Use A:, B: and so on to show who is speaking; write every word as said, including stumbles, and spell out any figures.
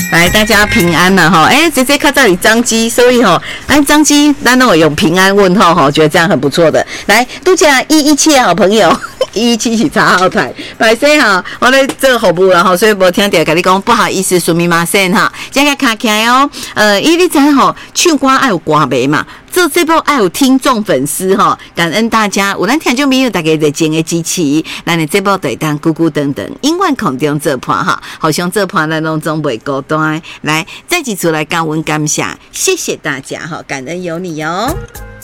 A: 来，大家平安呐哈！哎，直接看到你张基，所以哈，哎，张基，那我用平安问候哈，觉得这样很不错的。来，度假一一七好朋友，一一七是查后台，百岁哈，我咧做服务啦哈，所以无听到跟你讲不好意思，苏密马先哈，这个卡起来哦。呃，因为你知吼，唱歌爱有歌迷嘛。做这波爱有听众粉丝哈，感恩大家，有咱听众朋友大家热情的支持，咱的这波对当咕咕等等，永远肯定这盘哈，好像这盘咱拢总袂孤单。来，再一次来感恩感谢，谢谢大家哈，感恩有你哦。